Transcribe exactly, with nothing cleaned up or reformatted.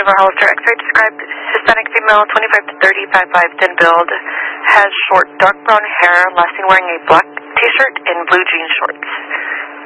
Denver Hollister X-ray described Hispanic female, twenty-five to thirty, five five, thin build, has short dark brown hair, last seen wearing a black t-shirt and blue jean shorts.